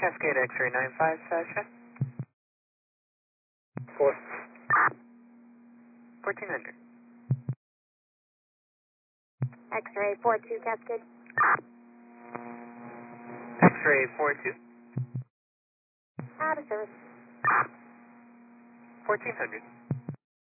Cascade X-ray 95, Sasha. 1400. X-ray 42 Cascade. X-ray 42. Out of service. 1400.